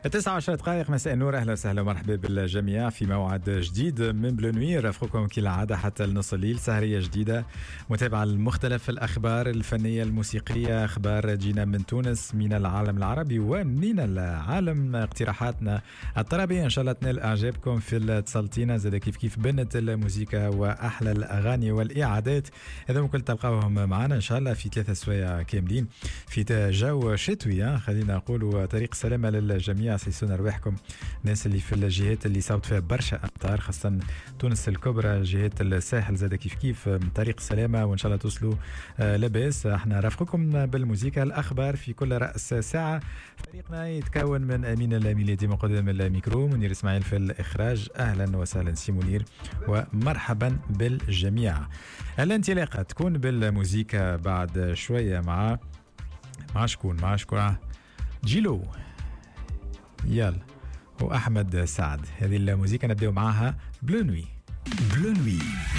19 دقائق مساء النور، اهلا وسهلا ومرحبا بالجميع في موعد جديد من بلونوي. رافقكم كالعاده حتى النص الليل، سهريه جديده متابعه لمختلف الاخبار الفنيه الموسيقيه، اخبار جينا من تونس، من العالم العربي ومن العالم، اقتراحاتنا الطربيه ان شاء الله تنال اعجابكم في الاتصالتينا، زاد كيف بنت الموسيقى واحلى الاغاني والاعادات، هذا كل تلقاوهم معنا ان شاء الله في 3 سوايع كاملين في جو شتوي. خلينا نقولوا طريق سلامه للجميع، سيسون ارواحكم الناس اللي في الجهات اللي صوت فيها برشا امطار، خاصه تونس الكبرى، جهات الساحل زاد كيف طريق سلامه، وان شاء الله توصلوا لاباس. احنا رافقكم بالموسيقى، الاخبار في كل راس ساعه. فريقنا يتكون من امين الميلادي مقدم الميكرو، منير اسماعيل في الاخراج. اهلا وسهلا سي منير ومرحبا بالجميع. الانطلاقه تكون بالموسيقى بعد شويه مع شكون جيلو يلا واحمد سعد. هذه الموسيقى نبداو معاها بلونوي.